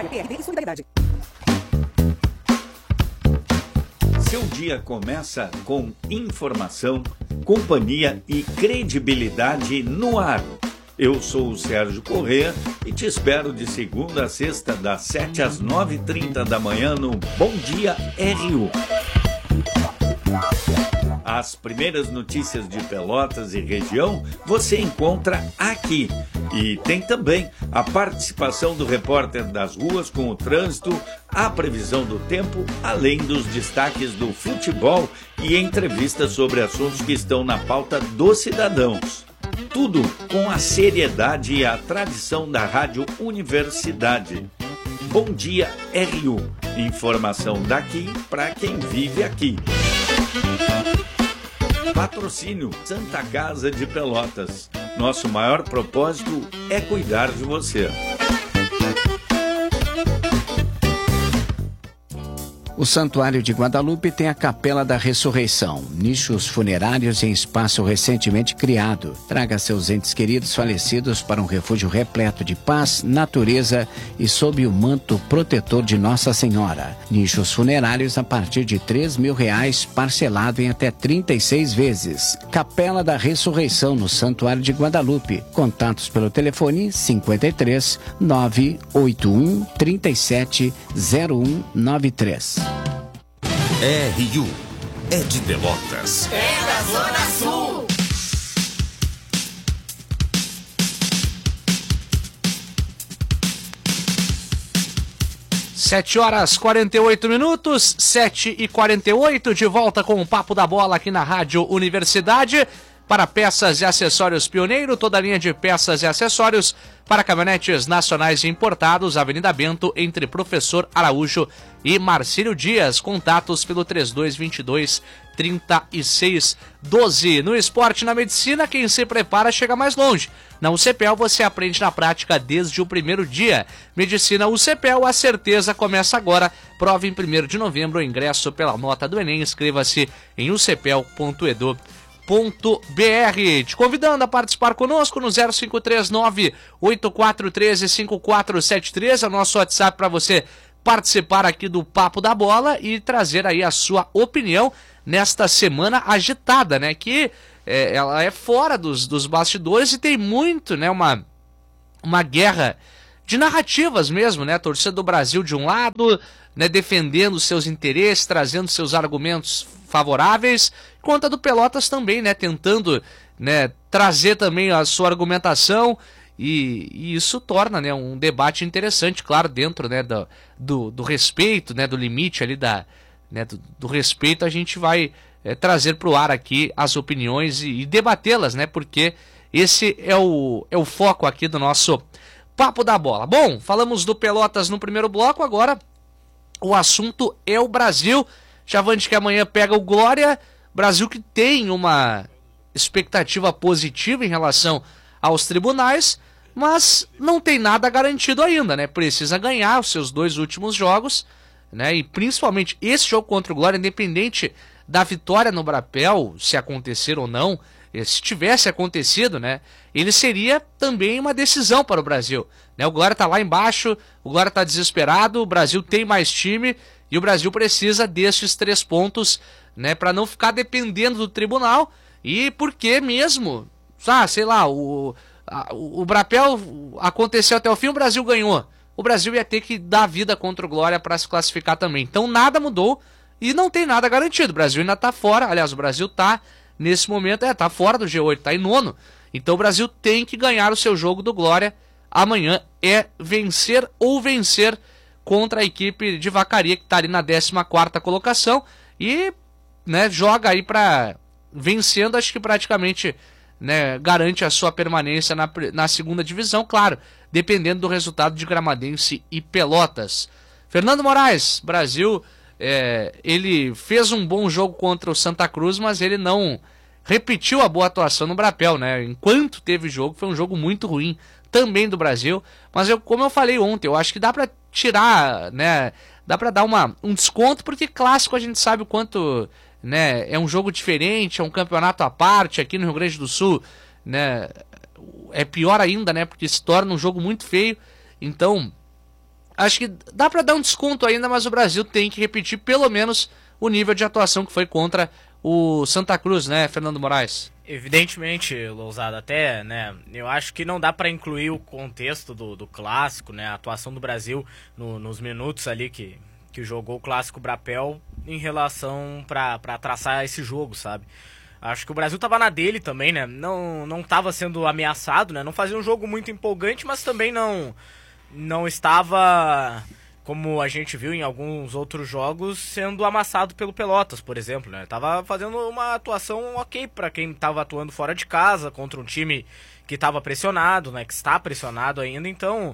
PRD e Solidariedade. Seu dia começa com informação, companhia e credibilidade no ar. Eu sou o Sérgio Corrêa e te espero de segunda a sexta, das 7 às 9h30 da manhã no Bom Dia RU. As primeiras notícias de Pelotas e região você encontra aqui. E tem também a participação do repórter das ruas com o trânsito, a previsão do tempo, além dos destaques do futebol e entrevistas sobre assuntos que estão na pauta dos cidadãos. Tudo com a seriedade e a tradição da Rádio Universidade. Bom Dia RU. Informação daqui para quem vive aqui. Patrocínio Santa Casa de Pelotas. Nosso maior propósito é cuidar de você. O Santuário de Guadalupe tem a Capela da Ressurreição, nichos funerários em espaço recentemente criado. Traga seus entes queridos falecidos para um refúgio repleto de paz, natureza e sob o manto protetor de Nossa Senhora. Nichos funerários a partir de R$3.000, parcelado em até 36 vezes. Capela da Ressurreição no Santuário de Guadalupe. Contatos pelo telefone 53 981 37 0193. RU é de Pelotas. É da Zona Sul. Sete horas 48 minutos, 7h48, de volta com o Papo da Bola aqui na Rádio Universidade. Para peças e acessórios Pioneiro, toda a linha de peças e acessórios para caminhonetes nacionais e importados, Avenida Bento, entre Professor Araújo e Marcílio Dias. Contatos pelo 3222-3612. No esporte e na medicina, quem se prepara chega mais longe. Na UCPEL você aprende na prática desde o primeiro dia. Medicina UCPEL, a certeza começa agora. Prova em 1º de novembro, ingresso pela nota do Enem. Inscreva-se em ucpel.edu.br. Te convidando a participar conosco no 0539-8413-5473, é o nosso WhatsApp para você participar aqui do Papo da Bola e trazer aí a sua opinião nesta semana agitada, né? Que ela é fora dos bastidores e tem muito, né? Uma guerra de narrativas mesmo, né? A torcida do Brasil de um lado, né? Defendendo seus interesses, trazendo seus argumentos favoráveis, quanto a do Pelotas também, né, tentando, né, trazer também a sua argumentação, e isso torna, né, um debate interessante, claro, dentro, né, do respeito, né, do limite ali do respeito, a gente vai trazer para o ar aqui as opiniões e debatê-las, né, porque esse é o foco aqui do nosso Papo da Bola. Bom, falamos do Pelotas no primeiro bloco, agora o assunto é o Brasil. Chavante que amanhã pega o Glória, Brasil que tem uma expectativa positiva em relação aos tribunais, mas não tem nada garantido ainda, né? Precisa ganhar os seus 2 últimos jogos, né? E principalmente esse jogo contra o Glória, independente da vitória no Brapel, se acontecer ou não, se tivesse acontecido, né? Ele seria também uma decisão para o Brasil, né? O Glória tá lá embaixo, o Glória tá desesperado, o Brasil tem mais time, e o Brasil precisa destes 3 pontos, né, para não ficar dependendo do tribunal, e porque mesmo, sei lá, o Brapel aconteceu até o fim, o Brasil ganhou. O Brasil ia ter que dar vida contra o Glória para se classificar também. Então nada mudou e não tem nada garantido. O Brasil ainda tá fora, aliás, o Brasil tá, nesse momento, tá fora do G8, tá em 9º. Então o Brasil tem que ganhar o seu jogo do Glória. Amanhã é vencer ou vencer contra a equipe de Vacaria, que está ali na 14ª colocação, e, né, joga aí para vencendo, acho que praticamente, né, garante a sua permanência na segunda divisão, claro, dependendo do resultado de Gramadense e Pelotas. Fernando Moraes, Brasil, ele fez um bom jogo contra o Santa Cruz, mas ele não repetiu a boa atuação no Brapel, né? Enquanto teve jogo, foi um jogo muito ruim também do Brasil, mas como eu falei ontem, eu acho que dá para tirar, né, dá para dar um desconto, porque clássico a gente sabe o quanto, né, é um jogo diferente, é um campeonato à parte. Aqui no Rio Grande do Sul, né, é pior ainda, né, porque se torna um jogo muito feio. Então acho que dá para dar um desconto ainda, mas o Brasil tem que repetir pelo menos o nível de atuação que foi contra o Santa Cruz, né, Fernando Moraes? Evidentemente, Lousada, até, né, eu acho que não dá para incluir o contexto do clássico, né, a atuação do Brasil nos minutos ali que jogou o clássico Brapel em relação para traçar esse jogo, sabe? Acho que o Brasil tava na dele também, né, não tava sendo ameaçado, né, não fazia um jogo muito empolgante, mas também não estava, como a gente viu em alguns outros jogos, sendo amassado pelo Pelotas, por exemplo, né? Tava fazendo uma atuação ok para quem tava atuando fora de casa, contra um time que estava pressionado, né? Que está pressionado ainda, então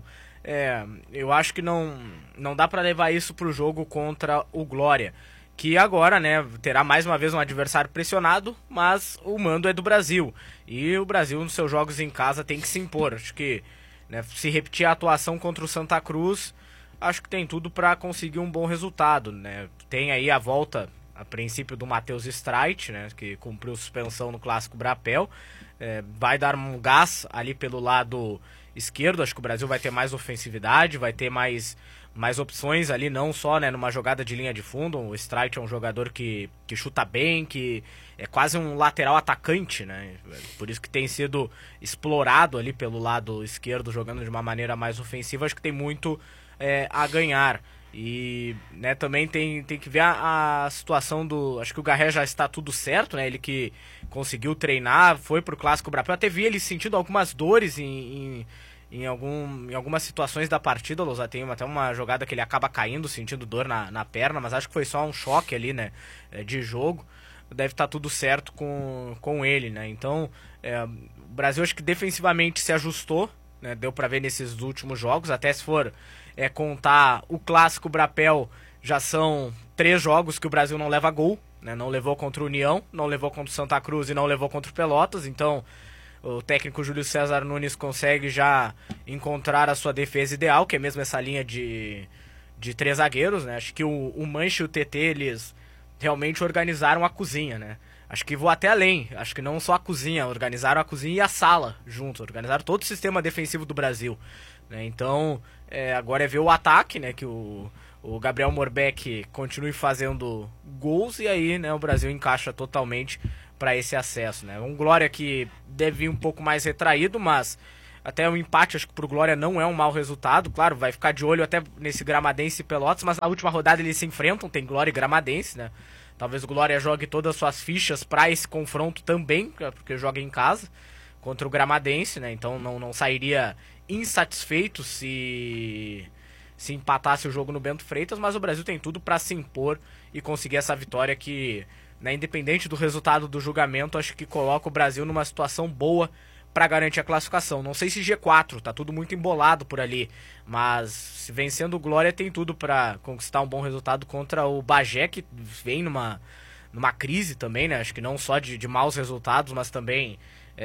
eu acho que não dá para levar isso pro jogo contra o Glória, que agora, né, terá mais uma vez um adversário pressionado, mas o mando é do Brasil, e o Brasil nos seus jogos em casa tem que se impor. Acho que, né, se repetir a atuação contra o Santa Cruz, acho que tem tudo para conseguir um bom resultado, né? Tem aí a volta, a princípio, do Matheus Streit, né, que cumpriu suspensão no Clássico Brapel. Vai dar um gás ali pelo lado esquerdo. Acho que o Brasil vai ter mais ofensividade, vai ter mais opções ali, não só, né, numa jogada de linha de fundo. O Streit é um jogador que chuta bem, que é quase um lateral atacante, né? Por isso que tem sido explorado ali pelo lado esquerdo, jogando de uma maneira mais ofensiva. Acho que tem muito a ganhar. E, né, também tem que ver a situação do... Acho que o Garré já está tudo certo, né? Ele que conseguiu treinar, foi pro Clássico Brapel. Até vi ele sentindo algumas dores em algumas situações da partida. Lousa, tem até uma jogada que ele acaba caindo, sentindo dor na perna, mas acho que foi só um choque ali, né, de jogo. Deve estar tudo certo com ele, né? Então, o Brasil acho que defensivamente se ajustou, né? Deu para ver nesses últimos jogos. Até se for contar o Clássico Brapel, já são 3 jogos que o Brasil não leva gol, né? Não levou contra o União, não levou contra o Santa Cruz e não levou contra o Pelotas. Então o técnico Júlio César Nunes consegue já encontrar a sua defesa ideal, que é mesmo essa linha de 3 zagueiros, né? Acho que o Manche e o TT, eles realmente organizaram a cozinha, né? Acho que vou até além, acho que não só a cozinha, organizaram a cozinha e a sala junto, organizaram todo o sistema defensivo do Brasil, né? Então, agora é ver o ataque, né? Que o Gabriel Morbeck continue fazendo gols, e aí, né, o Brasil encaixa totalmente para esse acesso, né? Um Glória que deve vir um pouco mais retraído, mas até o empate, acho que pro Glória não é um mau resultado. Claro, vai ficar de olho até nesse Gramadense e Pelotas, mas na última rodada eles se enfrentam, tem Glória e Gramadense, né? Talvez o Glória jogue todas as suas fichas para esse confronto também, porque joga em casa contra o Gramadense, né? Então não sairia insatisfeito se empatasse o jogo no Bento Freitas, mas o Brasil tem tudo para se impor e conseguir essa vitória que, né, independente do resultado do julgamento, acho que coloca o Brasil numa situação boa para garantir a classificação. Não sei se G4, tá tudo muito embolado por ali, mas se vencendo o Glória tem tudo para conquistar um bom resultado contra o Bagé, que vem numa crise também, né? Acho que não só de maus resultados, mas também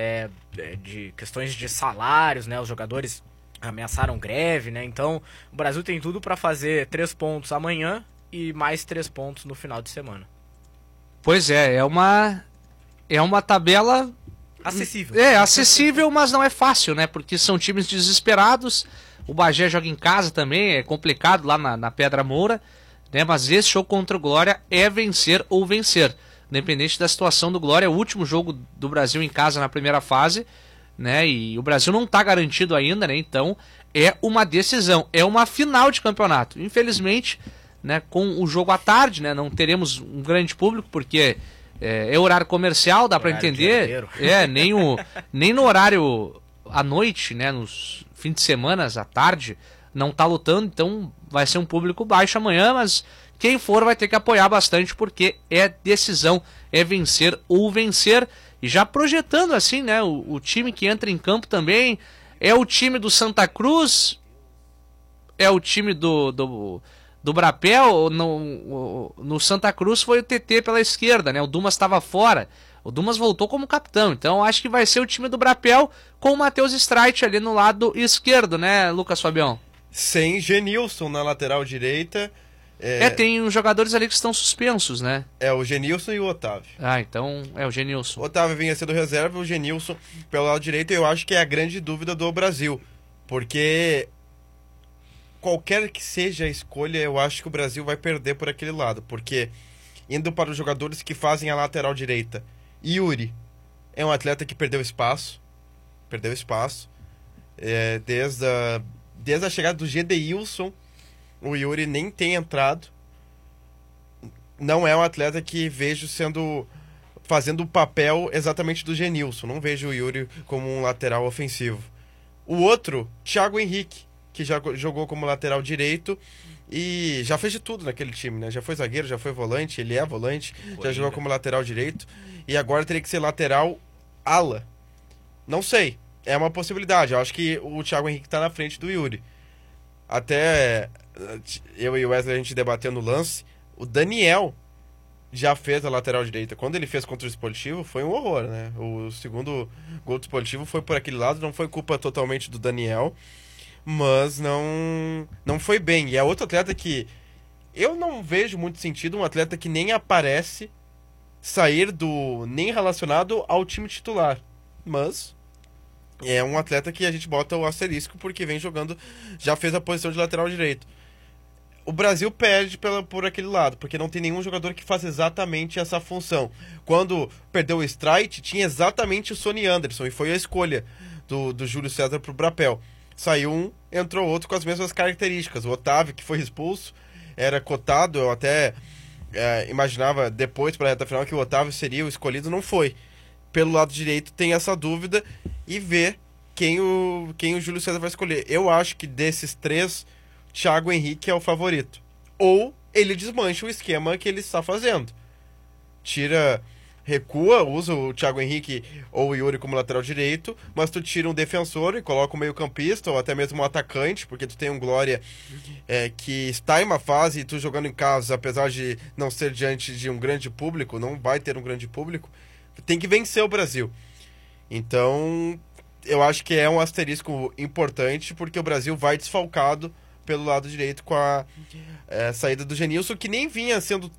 de questões de salários, né? Os jogadores ameaçaram greve, né? Então o Brasil tem tudo para fazer 3 pontos amanhã e mais 3 pontos no final de semana. Pois é uma tabela acessível. Acessível, mas não é fácil, né? Porque são times desesperados. O Bagé joga em casa também, é complicado lá na Pedra Moura, né? Mas esse jogo contra o Glória é vencer ou vencer. Independente da situação do Glória, é o último jogo do Brasil em casa na primeira fase, né? E o Brasil não está garantido ainda, né? Então é uma decisão, é uma final de campeonato. Infelizmente, né, com o jogo à tarde, né, não teremos um grande público, porque é horário comercial, dá para entender. Nem no horário à noite, né, nos fins de semana, à tarde, não tá lutando, então vai ser um público baixo amanhã, mas quem for vai ter que apoiar bastante, porque é decisão, é vencer ou vencer. E já projetando assim, né, o time que entra em campo também é o time do Santa Cruz, é o time do Brapel. No Santa Cruz foi o TT pela esquerda, né? O Dumas estava fora. O Dumas voltou como capitão. Então acho que vai ser o time do Brapel com o Matheus Streit ali no lado esquerdo, né, Lucas Fabião? Sem Genilson na lateral direita. Tem uns jogadores ali que estão suspensos, né? O Genilson e o Otávio. Então é o Genilson. O Otávio vinha sendo reserva, o Genilson pelo lado direito. Eu acho que é a grande dúvida do Brasil. Porque qualquer que seja a escolha, eu acho que o Brasil vai perder por aquele lado, porque indo para os jogadores que fazem a lateral direita, Yuri é um atleta que perdeu espaço, desde a chegada do Gedeilson, o Yuri nem tem entrado, não é um atleta que vejo fazendo o papel exatamente do Genilson, não vejo o Yuri como um lateral ofensivo. O outro, Thiago Henrique, que já jogou como lateral direito e já fez de tudo naquele time, né? Já foi zagueiro, já foi volante, ele é volante, já jogou como lateral direito e agora teria que ser lateral ala. Não sei, é uma possibilidade. Eu acho que o Thiago Henrique tá na frente do Yuri. Até eu e o Wesley a gente debateu no lance, o Daniel já fez a lateral direita. Quando ele fez contra o Esportivo, foi um horror, né? O segundo gol do Esportivo foi por aquele lado, não foi culpa totalmente do Daniel, mas não foi bem. E é outro atleta que eu não vejo muito sentido, um atleta que nem aparece sair nem relacionado ao time titular. Mas é um atleta que a gente bota o asterisco porque vem jogando, já fez a posição de lateral direito. O Brasil perde por aquele lado, porque não tem nenhum jogador que faça exatamente essa função. Quando perdeu o Streit, tinha exatamente o Sonny Anderson, e foi a escolha do Júlio César pro Brapel. Saiu um, entrou outro com as mesmas características. O Otávio, que foi expulso, era cotado, eu até imaginava depois, para a reta final, que o Otávio seria o escolhido, não foi. Pelo lado direito tem essa dúvida, e ver quem o Júlio César vai escolher. Eu acho que desses três, Thiago Henrique é o favorito. Ou ele desmancha o esquema que ele está fazendo. Recua, usa o Thiago Henrique ou o Yuri como lateral direito, mas tu tira um defensor e coloca um meio-campista ou até mesmo um atacante, porque tu tem um Glória que está em uma fase, e tu jogando em casa, apesar de não ser diante de um grande público, não vai ter um grande público, tem que vencer o Brasil. Então, eu acho que é um asterisco importante, porque o Brasil vai desfalcado pelo lado direito com a saída do Genilson, que nem vinha sendo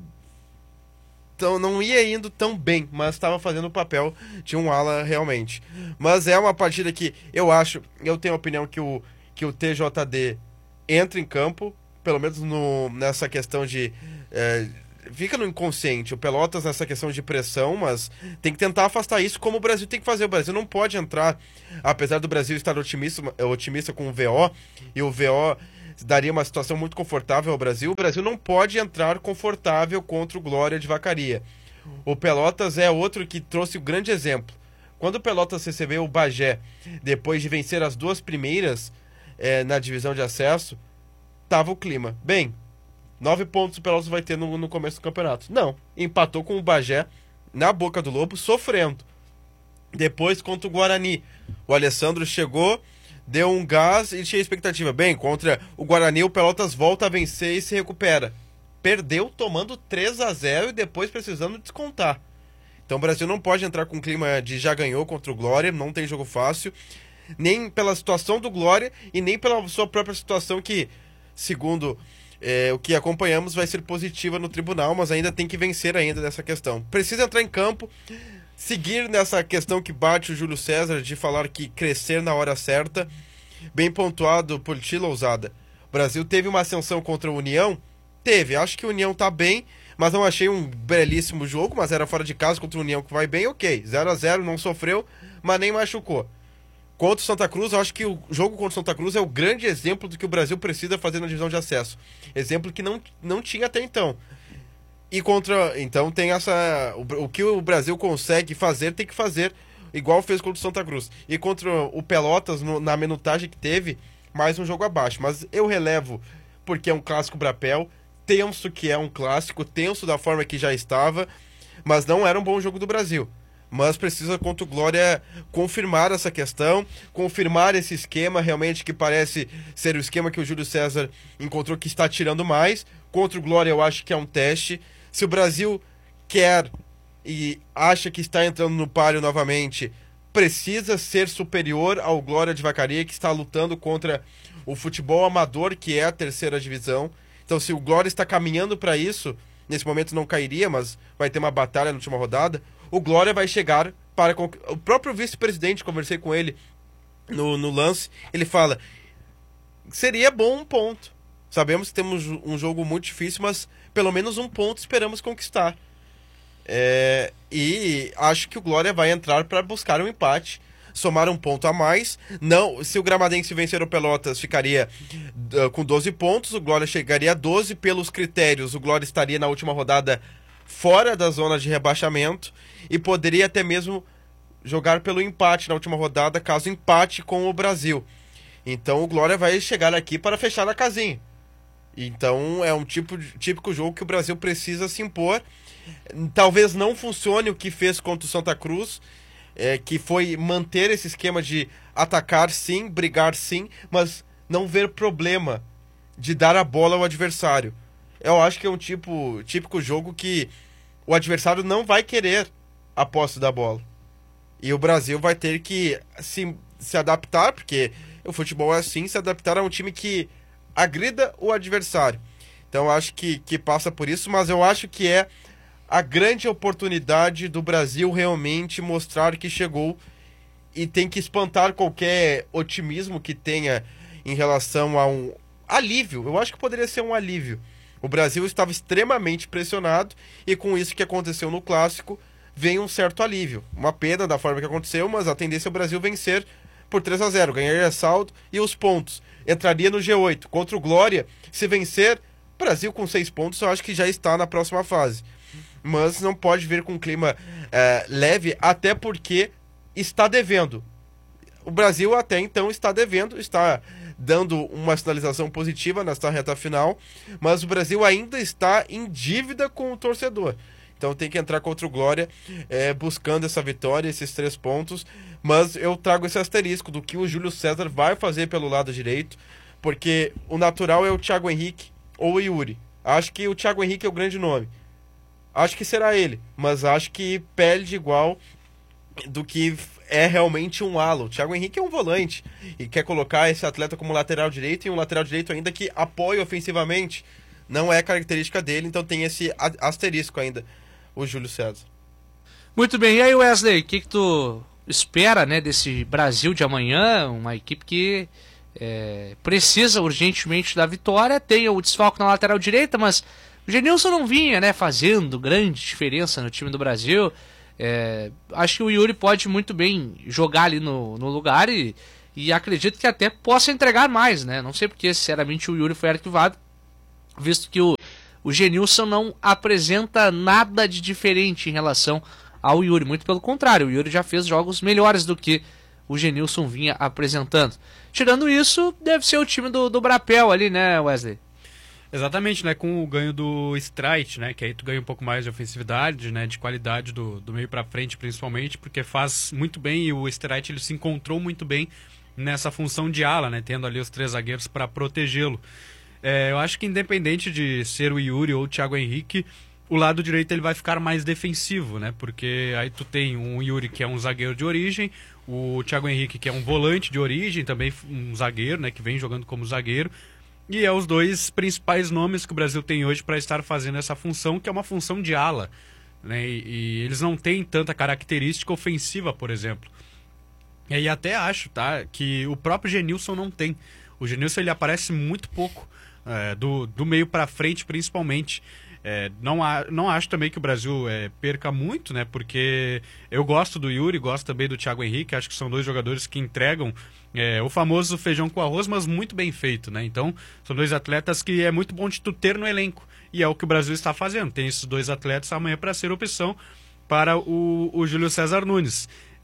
não ia indo tão bem, mas estava fazendo o papel de um ala realmente. Mas é uma partida que eu tenho a opinião que o TJD entra em campo, pelo menos nessa questão de fica no inconsciente, o Pelotas nessa questão de pressão, mas tem que tentar afastar isso, como o Brasil tem que fazer. O Brasil não pode entrar, apesar do Brasil estar otimista com o VO, e o VO daria uma situação muito confortável ao Brasil, o Brasil não pode entrar confortável contra o Glória de Vacaria. O Pelotas é outro que trouxe um grande exemplo. Quando o Pelotas recebeu o Bagé, depois de vencer as duas primeiras na divisão de acesso, tava o clima. Bem, 9 pontos o Pelotas vai ter no começo do campeonato. Não, empatou com o Bagé na boca do lobo, sofrendo. Depois contra o Guarani, o Alessandro chegou, deu um gás e tinha expectativa. Bem, contra o Guarani o Pelotas volta a vencer e se recupera. Perdeu tomando 3-0 e depois precisando descontar. Então o Brasil não pode entrar com clima de já ganhou contra o Glória, não tem jogo fácil, nem pela situação do Glória e nem pela sua própria situação que, segundo o que acompanhamos, vai ser positiva no tribunal, mas ainda tem que vencer ainda dessa questão. Precisa entrar em campo, seguir nessa questão que bate o Júlio César de falar que crescer na hora certa, bem pontuado por ti, Lousada. O Brasil teve uma ascensão contra a União? Teve, acho que a União tá bem, mas não achei um belíssimo jogo, mas era fora de casa contra a União que vai bem, ok. 0-0, não sofreu, mas nem machucou. Contra o Santa Cruz, eu acho que o jogo contra o Santa Cruz é o grande exemplo do que o Brasil precisa fazer na divisão de acesso. Exemplo que não tinha até então. Então tem o que o Brasil consegue fazer, tem que fazer igual fez contra o Santa Cruz. E contra o Pelotas, na minutagem que teve, mais um jogo abaixo. Mas eu relevo porque é um clássico Brapel, tenso que é um clássico, tenso da forma que já estava, mas não era um bom jogo do Brasil. Mas precisa contra o Glória confirmar essa questão, confirmar esse esquema realmente que parece ser o esquema que o Júlio César encontrou que está tirando mais. Contra o Glória eu acho que é um teste. Se o Brasil quer e acha que está entrando no páreo novamente, precisa ser superior ao Glória de Vacaria, que está lutando contra o futebol amador, que é a terceira divisão. Então se o Glória está caminhando para isso, nesse momento não cairia, mas vai ter uma batalha na última rodada, o Glória vai chegar para... O próprio vice-presidente, conversei com ele no lance, ele fala: seria bom um ponto. Sabemos que temos um jogo muito difícil, mas pelo menos um ponto esperamos conquistar. E acho que o Glória vai entrar para buscar um empate, somar um ponto a mais. Não, se o Gramadense vencer o Pelotas, ficaria com 12 pontos, o Glória chegaria a 12. Pelos critérios, o Glória estaria na última rodada fora da zona de rebaixamento e poderia até mesmo jogar pelo empate na última rodada, caso empate com o Brasil. Então o Glória vai chegar aqui para fechar a casinha. Então é um típico jogo que o Brasil precisa se impor. Talvez não funcione o que fez contra o Santa Cruz, que foi manter esse esquema de atacar sim, brigar sim, mas não ver problema de dar a bola ao adversário. Eu acho que é um típico jogo que o adversário não vai querer a posse da bola. E o Brasil vai ter que se adaptar, porque o futebol é assim, se adaptar a um time que agrida o adversário. Então eu acho que passa por isso, mas eu acho que é a grande oportunidade do Brasil realmente mostrar que chegou, e tem que espantar qualquer otimismo que tenha em relação a um alívio. Eu acho que poderia ser um alívio. O Brasil estava extremamente pressionado e com isso que aconteceu no Clássico vem um certo alívio. Uma pena da forma que aconteceu, mas a tendência é o Brasil vencer por 3-0, ganharia saldo e os pontos. Entraria no G8 contra o Glória. Se vencer, Brasil com 6 pontos, eu acho que já está na próxima fase. Mas não pode vir com um clima leve, até porque está devendo. O Brasil até então está devendo, está dando uma sinalização positiva nesta reta final, mas o Brasil ainda está em dívida com o torcedor. Então tem que entrar contra o Glória buscando essa vitória, esses 3 pontos. Mas eu trago esse asterisco do que o Júlio César vai fazer pelo lado direito, porque o natural é o Thiago Henrique ou o Yuri. Acho que o Thiago Henrique é o grande nome. Acho que será ele, mas acho que perde igual do que é realmente um ala. O Thiago Henrique é um volante e quer colocar esse atleta como lateral direito, e um lateral direito ainda que apoia ofensivamente. Não é característica dele, então tem esse asterisco ainda, o Júlio César. Muito bem, e aí Wesley, o que tu espera, né, desse Brasil de amanhã? Uma equipe que precisa urgentemente da vitória, tem o desfalque na lateral direita, mas o Genilson não vinha, né, fazendo grande diferença no time do Brasil. Acho que o Yuri pode muito bem jogar ali no lugar e acredito que até possa entregar mais, né? Não sei porque, sinceramente, o Yuri foi arquivado, visto que o Genilson não apresenta nada de diferente em relação ao Yuri. Muito pelo contrário, o Yuri já fez jogos melhores do que o Genilson vinha apresentando. Tirando isso, deve ser o time do Brapel ali, né, Wesley? Exatamente, né, com o ganho do Streit, né, que aí tu ganha um pouco mais de ofensividade, né, de qualidade do meio pra frente principalmente, porque faz muito bem, e o Streit ele se encontrou muito bem nessa função de ala, né, tendo ali os 3 zagueiros para protegê-lo. Eu acho que independente de ser o Yuri ou o Thiago Henrique, o lado direito ele vai ficar mais defensivo, né, porque aí tu tem um Yuri que é um zagueiro de origem, o Thiago Henrique que é um volante de origem, também um zagueiro, né, que vem jogando como zagueiro. E é os 2 principais nomes que o Brasil tem hoje para estar fazendo essa função, que é uma função de ala, né? E eles não têm tanta característica ofensiva, por exemplo. E aí até acho, tá, que o próprio Genilson não tem. O Genilson ele aparece muito pouco, do meio para frente principalmente. Não acho também que o Brasil perca muito, né? Porque eu gosto do Yuri, gosto também do Thiago Henrique, acho que são 2 jogadores que entregam o famoso feijão com arroz, mas muito bem feito, né? Então, são 2 atletas que é muito bom de tu ter no elenco, e é o que o Brasil está fazendo. Tem esses 2 atletas amanhã para ser opção para o Júlio César Nunes.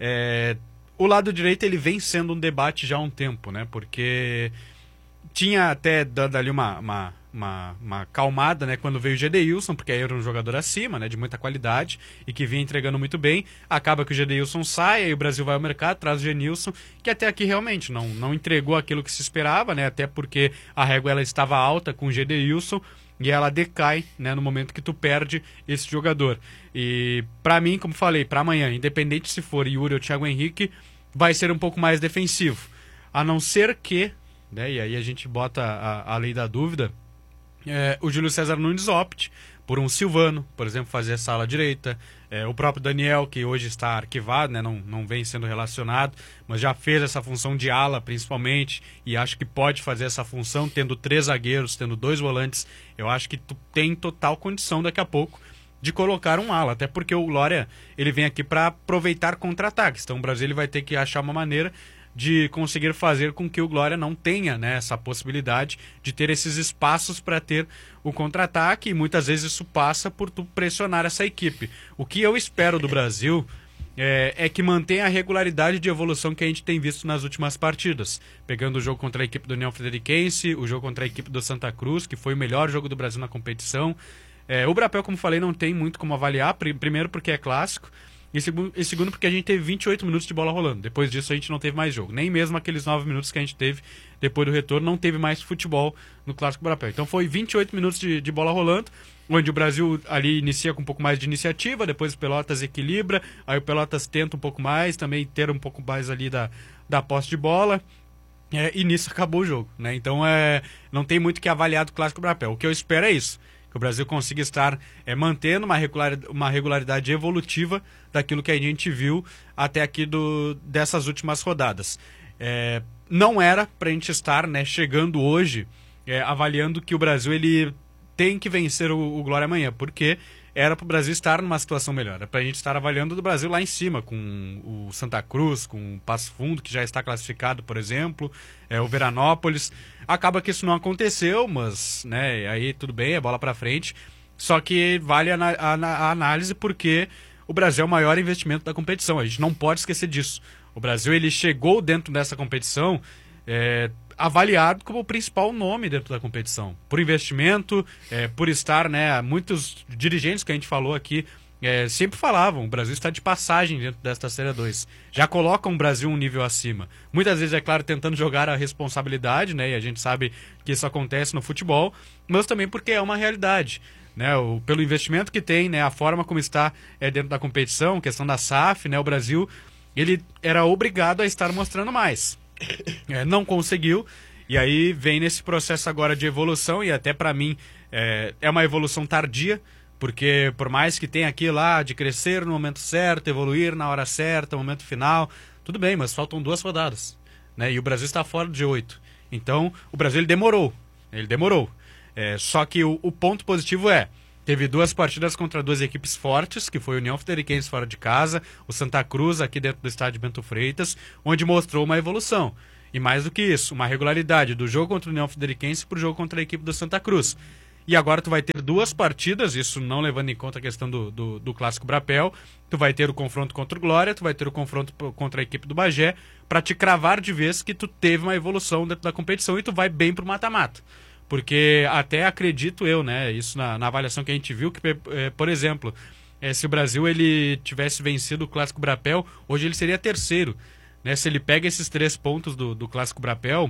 O lado direito ele vem sendo um debate já há um tempo, né? Porque tinha até dado ali uma calmada, né, quando veio o Gedeilson, porque aí era um jogador acima, né, de muita qualidade e que vinha entregando muito bem. Acaba que o Gedeilson sai, aí o Brasil vai ao mercado, traz o Genilson, que até aqui realmente não entregou aquilo que se esperava, né, até porque a régua ela estava alta com o Gedeilson e ela decai, né, no momento que tu perde esse jogador. E pra mim, como falei, pra amanhã, independente se for Yuri ou Thiago Henrique, vai ser um pouco mais defensivo. A não ser que, né, e aí a gente bota a lei da dúvida, o Júlio César Nunes opte por um Silvano, por exemplo, fazer essa ala direita. O próprio Daniel, que hoje está arquivado, né, não vem sendo relacionado, mas já fez essa função de ala principalmente, e acho que pode fazer essa função, tendo 3 zagueiros, tendo 2 volantes. Eu acho que tu tem total condição daqui a pouco de colocar um ala, até porque o Glória ele vem aqui para aproveitar contra-ataques, então o Brasil ele vai ter que achar uma maneira de conseguir fazer com que o Glória não tenha, né, essa possibilidade de ter esses espaços para ter o contra-ataque, e muitas vezes isso passa por tu pressionar essa equipe. O que eu espero do Brasil é que mantenha a regularidade de evolução que a gente tem visto nas últimas partidas. Pegando o jogo contra a equipe do União Frederiquense, o jogo contra a equipe do Santa Cruz, que foi o melhor jogo do Brasil na competição. O Brapel, como falei, não tem muito como avaliar, primeiro porque é clássico, e segundo porque a gente teve 28 minutos de bola rolando. Depois disso a gente não teve mais jogo. Nem mesmo aqueles 9 minutos que a gente teve depois do retorno, não teve mais futebol no Clássico Brapel. Então foi 28 minutos de bola rolando, onde o Brasil ali inicia com um pouco mais de iniciativa, depois o Pelotas equilibra, aí o Pelotas tenta um pouco mais, também ter um pouco mais ali da posse de bola, e nisso acabou o jogo, né? Então não tem muito que avaliar do Clássico Brapel. O que eu espero é isso, que o Brasil consiga estar mantendo uma regularidade evolutiva daquilo que a gente viu até aqui dessas últimas rodadas. Não era para a gente estar, né, chegando hoje avaliando que o Brasil ele tem que vencer o Glória amanhã, porque era para o Brasil estar numa situação melhor. Era para a gente estar avaliando do Brasil lá em cima, com o Santa Cruz, com o Passo Fundo, que já está classificado, por exemplo, o Veranópolis. Acaba que isso não aconteceu, mas, né, aí tudo bem, é bola para frente. Só que vale a análise, porque o Brasil é o maior investimento da competição. A gente não pode esquecer disso. O Brasil ele chegou dentro dessa competição avaliado como o principal nome dentro da competição. Por investimento, por estar, né, muitos dirigentes que a gente falou aqui sempre falavam, o Brasil está de passagem dentro desta Série 2. Já colocam o Brasil um nível acima. Muitas vezes, é claro, tentando jogar a responsabilidade, né, e a gente sabe que isso acontece no futebol, mas também porque é uma realidade. Né, pelo investimento que tem, né, a forma como está dentro da competição, questão da SAF, né, o Brasil ele era obrigado a estar mostrando mais. Não conseguiu, e aí vem nesse processo agora de evolução, e até para mim é uma evolução tardia, porque por mais que tenha aqui lá de crescer no momento certo, evoluir na hora certa, no momento final, tudo bem, mas faltam 2 rodadas, né, e o Brasil está fora de 8. Então o Brasil ele demorou. Só que o ponto positivo teve 2 partidas contra 2 equipes fortes, que foi o União Frederiquense fora de casa, o Santa Cruz aqui dentro do estádio Bento Freitas, onde mostrou uma evolução. E mais do que isso, uma regularidade do jogo contra o União Frederiquense para o jogo contra a equipe do Santa Cruz. E agora tu vai ter 2 partidas, isso não levando em conta a questão do Clássico Brapel, tu vai ter o confronto contra o Glória, tu vai ter o confronto contra a equipe do Bagé, para te cravar de vez que tu teve uma evolução dentro da competição e tu vai bem pro mata-mata. Porque até acredito eu, né, isso na avaliação que a gente viu, que, por exemplo, se o Brasil ele tivesse vencido o Clássico Brapel, hoje ele seria terceiro. Né? Se ele pega esses 3 pontos do Clássico Brapel,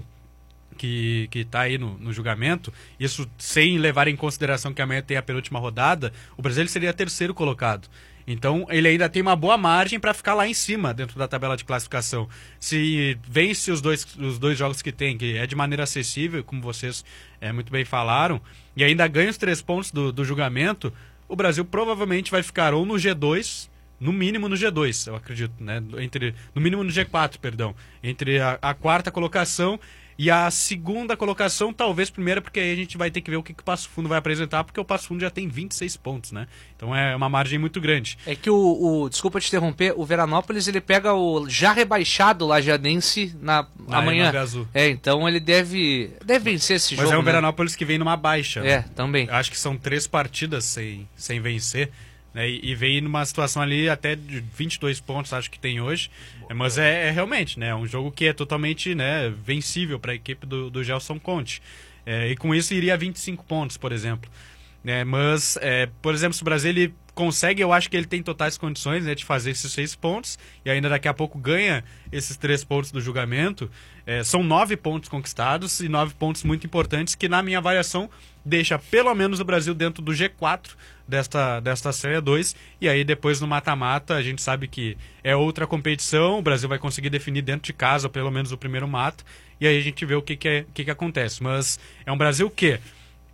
que está aí no julgamento, isso sem levar em consideração que amanhã tem a penúltima rodada, o Brasil ele seria terceiro colocado. Então ele ainda tem uma boa margem para ficar lá em cima dentro da tabela de classificação. Se vence os dois jogos que tem, que é de maneira acessível, como vocês muito bem falaram, e ainda ganha os 3 pontos do julgamento, o Brasil provavelmente vai ficar ou no G2, no mínimo no G2, eu acredito, né? No mínimo no G4, perdão, entre a 4ª colocação e a 2ª colocação, talvez primeira, porque aí a gente vai ter que ver o que o Passo Fundo vai apresentar, porque o Passo Fundo já tem 26 pontos, né? Então é uma margem muito grande. É que desculpa te interromper, o Veranópolis ele pega o já rebaixado Lajadense amanhã. Então ele deve vencer esse jogo. Mas é o Veranópolis que vem numa baixa. Também. Acho que são 3 partidas sem vencer. Né, e veio numa situação ali até de 22 pontos, acho que tem hoje. Mas realmente, né, um jogo que é totalmente, né, vencível para a equipe do Gelson Conte. E com isso iria a 25 pontos, por exemplo. Mas, por exemplo, se o Brasil ele consegue, eu acho que ele tem totais condições, né, de fazer esses 6 pontos, e ainda daqui a pouco ganha esses 3 pontos do julgamento. São 9 pontos conquistados e 9 pontos muito importantes que, na minha avaliação, deixa pelo menos o Brasil dentro do G4 desta Série 2, e aí depois no mata-mata a gente sabe que é outra competição, o Brasil vai conseguir definir dentro de casa pelo menos o primeiro mata, e aí a gente vê o que acontece. Mas é um Brasil que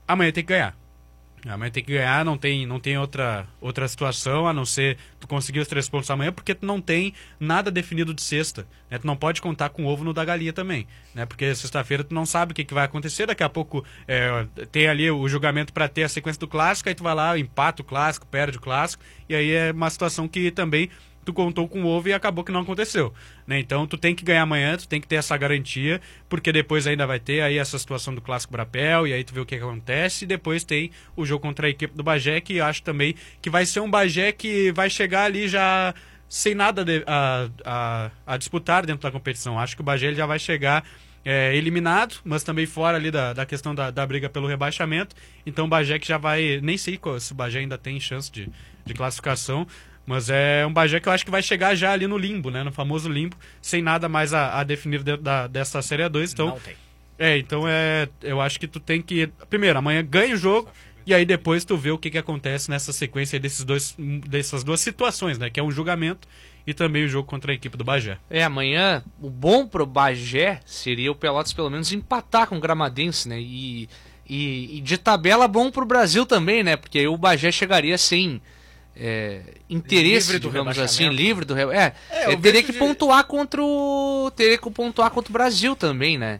amanhã tem que ganhar. Amanhã tem que ganhar, não tem outra situação a não ser tu conseguir os 3 pontos amanhã, porque tu não tem nada definido de sexta, né? Tu não pode contar com o ovo no da galinha também, né? Porque sexta-feira tu não sabe o que vai acontecer, daqui a pouco tem ali o julgamento para ter a sequência do clássico, aí tu vai lá, empata o clássico, perde o clássico, e aí é uma situação que também tu contou com o ovo e acabou que não aconteceu, né? Então tu tem que ganhar amanhã, tu tem que ter essa garantia, porque depois ainda vai ter aí essa situação do Clássico Brapel, e aí tu vê o que acontece, e depois tem o jogo contra a equipe do Bagé, que eu acho também que vai ser um Bagé que vai chegar ali já sem nada a disputar dentro da competição. Acho que o Bagé ele já vai chegar eliminado, mas também fora ali da questão da briga pelo rebaixamento. Então o Bagé que já vai, nem sei se o Bagé ainda tem chance de classificação, mas é um Bagé que eu acho que vai chegar já ali no limbo, né? No famoso limbo, sem nada mais a definir dentro dessa Série A2. Então, não tem. Eu acho que tu tem que... Primeiro, amanhã ganha o jogo, e aí depois tu vê o que acontece nessa sequência dessas duas situações, né? Que é um julgamento e também o jogo contra a equipe do Bagé. Amanhã, o bom pro Bagé seria o Pelotas pelo menos empatar com o Gramadense, né? E de tabela bom pro Brasil também, né? Porque aí o Bagé chegaria sem... interesse, digamos assim, livre do teria que pontuar contra o Brasil também, né?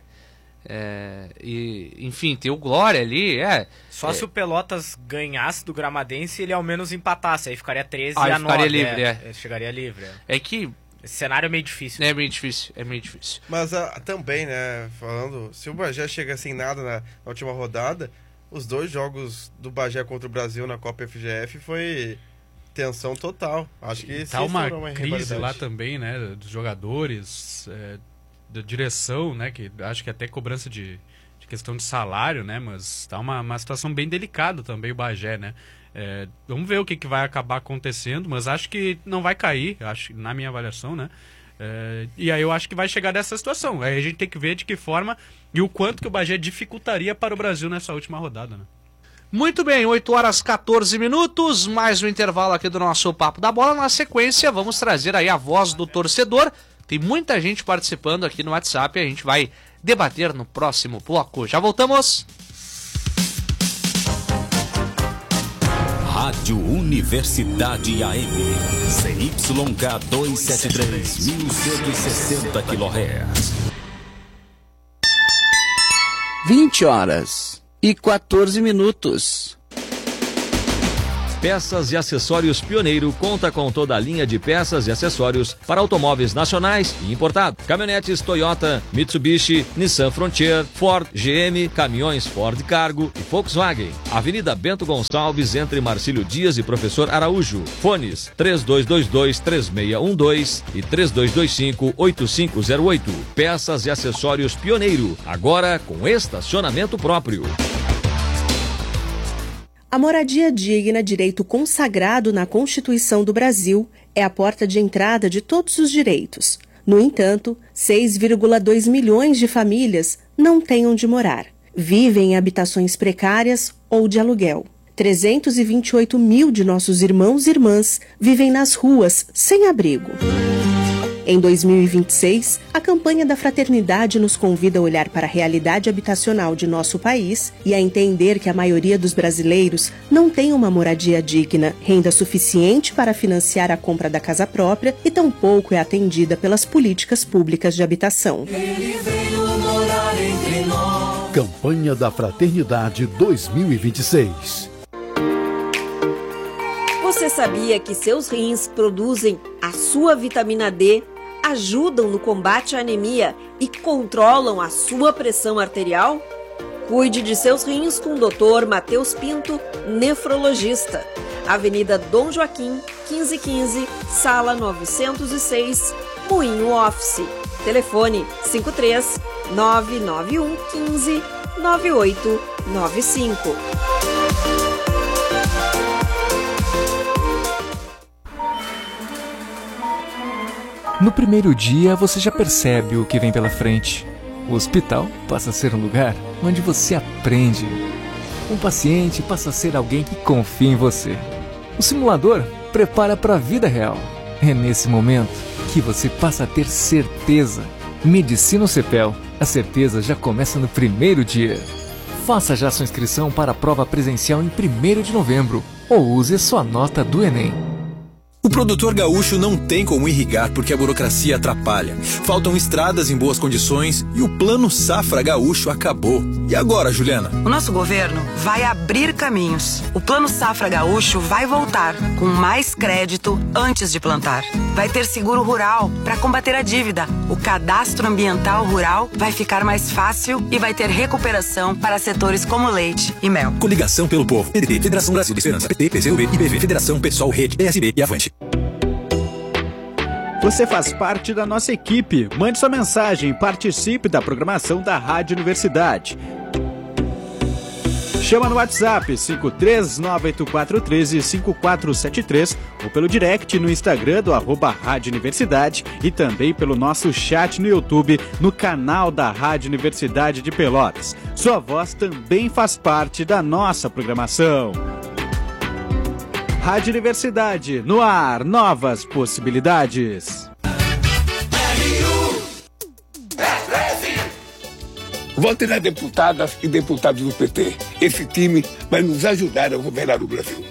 Enfim, ter o Glória ali, Só se o Pelotas ganhasse do Gramadense, ele ao menos empatasse, aí ficaria 13 a 9. Ficaria livre, ele chegaria livre. É que esse cenário é meio difícil. É meio difícil. Mas também, né, falando, se o Bagé chega sem nada na última rodada, os 2 jogos do Bagé contra o Brasil na Copa FGF foi tensão total. Acho que tá uma crise lá também, né, dos jogadores, da direção, né, que acho que até cobrança de questão de salário, né, mas tá uma situação bem delicada também o Bagé, né. Vamos ver o que vai acabar acontecendo, mas acho que não vai cair, acho, na minha avaliação, né. E aí eu acho que vai chegar dessa situação. Aí a gente tem que ver de que forma e o quanto que o Bagé dificultaria para o Brasil nessa última rodada, né. Muito bem, 8h14, mais um intervalo aqui do nosso Papo da Bola. Na sequência, vamos trazer aí a voz do torcedor. Tem muita gente participando aqui no WhatsApp e a gente vai debater no próximo bloco. Já voltamos! Rádio Universidade AM, CYK 273, 1160 kHz. 20h14. Peças e Acessórios Pioneiro conta com toda a linha de peças e acessórios para automóveis nacionais e importados. Caminhonetes Toyota, Mitsubishi, Nissan Frontier, Ford, GM, caminhões Ford Cargo e Volkswagen. Avenida Bento Gonçalves, entre Marcílio Dias e Professor Araújo. Fones 3222-3612 e 3225-8508. Peças e Acessórios Pioneiro, agora com estacionamento próprio. A moradia digna, direito consagrado na Constituição do Brasil, é a porta de entrada de todos os direitos. No entanto, 6,2 milhões de famílias não têm onde morar. Vivem em habitações precárias ou de aluguel. 328 mil de nossos irmãos e irmãs vivem nas ruas, sem abrigo. Em 2026, a campanha da Fraternidade nos convida a olhar para a realidade habitacional de nosso país e a entender que a maioria dos brasileiros não tem uma moradia digna, renda suficiente para financiar a compra da casa própria e tampouco é atendida pelas políticas públicas de habitação. Ele veio morar entre nós. Campanha da Fraternidade 2026. Você sabia que seus rins produzem a sua vitamina D, ajudam no combate à anemia e controlam a sua pressão arterial? Cuide de seus rins com o Dr. Matheus Pinto, nefrologista. Avenida Dom Joaquim, 1515, Sala 906, Moinho Office. Telefone 53 991 15 9895. No primeiro dia, você já percebe o que vem pela frente. O hospital passa a ser um lugar onde você aprende. Um paciente passa a ser alguém que confia em você. O simulador prepara para a vida real. É nesse momento que você passa a ter certeza. Medicina ou CEPEL, a certeza já começa no primeiro dia. Faça já sua inscrição para a prova presencial em 1º de novembro ou use sua nota do Enem. O produtor gaúcho não tem como irrigar porque a burocracia atrapalha. Faltam estradas em boas condições e o Plano Safra Gaúcho acabou. E agora, Juliana? O nosso governo vai abrir caminhos. O Plano Safra Gaúcho vai voltar com mais crédito antes de plantar. Vai ter seguro rural para combater a dívida. O cadastro ambiental rural vai ficar mais fácil e vai ter recuperação para setores como leite e mel. Coligação pelo Povo. PDT, Federação Brasil de Esperança. PT, PCdoB, IBV, Federação Pessoal, Rede, PSB e Avante. Você faz parte da nossa equipe. Mande sua mensagem e participe da programação da Rádio Universidade. Chama no WhatsApp 53984135473 ou pelo direct no Instagram do @Rádio Universidade e também pelo nosso chat no YouTube no canal da Rádio Universidade de Pelotas. Sua voz também faz parte da nossa programação. Rádio Universidade, no ar, novas possibilidades. Vote nas deputadas e deputados do PT. Esse time vai nos ajudar a governar o Brasil.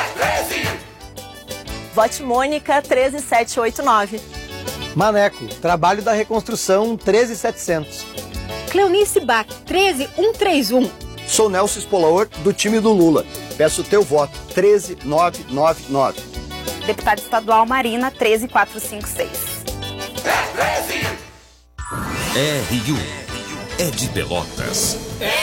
Vote Mônica 13789. Maneco, Trabalho da Reconstrução 13700. Cleonice Bach 13131. Sou Nelson Espolaor, do time do Lula. Peço o teu voto, 13999. Deputada Estadual Marina 13456. RU é de Pelotas.